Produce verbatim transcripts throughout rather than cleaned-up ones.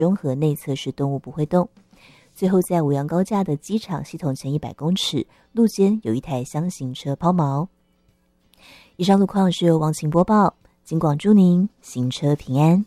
中和内侧是动物不会动。最后在五羊高架的机场系统前一百公尺路肩有一台厢型车抛锚。以上路况是由王晴播报，警广祝您行车平安。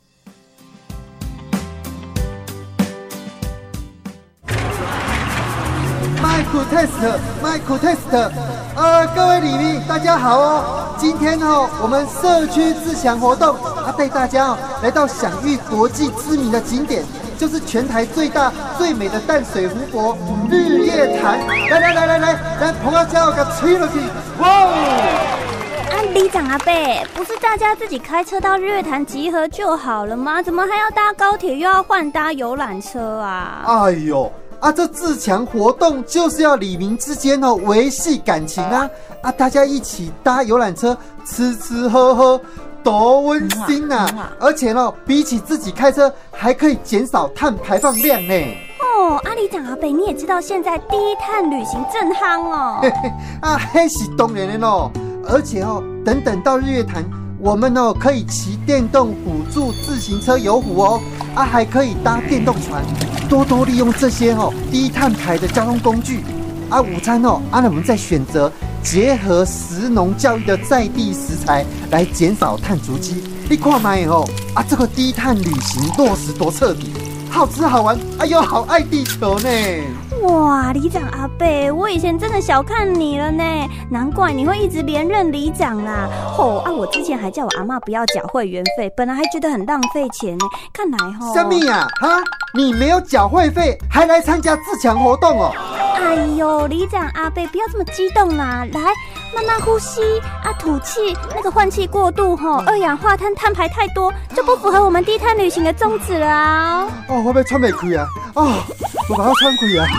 麦克 test， 麦克 test， 呃，各位里民大家好哦，今天哦我们社区自强活动啊，带大家哦来到享誉国际知名的景点，就是全台最大最美的淡水湖泊日月潭。来来来来来，来朋友叫我给吹落去，哇！ 啊，里长阿伯，不是大家自己开车到日月潭集合就好了吗？怎么还要搭高铁，又要换搭游览车啊？ 哎呦！啊，这自强活动就是要里民之间哦维系感情啊！啊，大家一起搭游览车，吃吃喝喝，多温馨啊！而且呢，比起自己开车，还可以减少碳排放量呢。 哦，阿里长阿伯，你也知道现在低碳旅行正夯哦。 嘿嘿，啊，那是当然的咯。而且哦，等等到日月潭，我们哦可以骑电动辅助自行车游湖哦，啊，还可以搭电动船。多多利用这些哦低碳排的交通工具啊，午餐哦啊，我们再选择结合食农教育的在地食材来减少碳足迹。你看嘛哦啊，这个低碳旅行落实多彻底，好吃好玩，哎呦，好爱地球呢！ 哇，里长阿伯，我以前真的小看你了呢，难怪你会一直连任里长啦。吼啊，我之前还叫我阿嬷不要缴会员费，本来还觉得很浪费钱呢，看来吼。 什么呀？哈，你没有缴会费，还来参加自强活动哦？ 哎呦，里长阿伯，不要这么激动啦，来，慢慢呼吸啊，吐气，那个换气过度吼，二氧化碳碳排太多，就不符合我们低碳旅行的宗旨了啊。 哦，我要喘不开啊！哦，我把它喘开啊！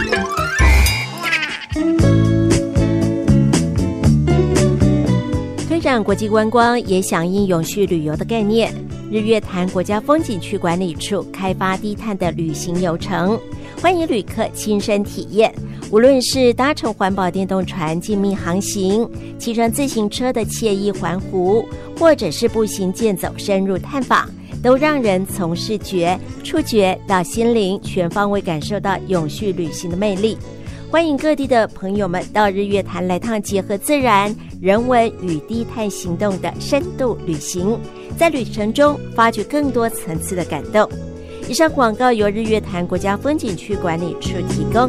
推展国际观光也响应永续旅游的概念，日月潭国家风景区管理处开发低碳的旅行游程，欢迎旅客亲身体验。无论是搭乘环保电动船静谧航行，骑乘自行车的惬意环湖，或者是步行健走深入探访，都让人从视觉、触觉到心灵全方位感受到永续旅行的魅力。欢迎各地的朋友们到日月潭来趟结合自然、人文与低碳行动的深度旅行，在旅程中发掘更多层次的感动。以上广告由日月潭国家风景区管理处提供。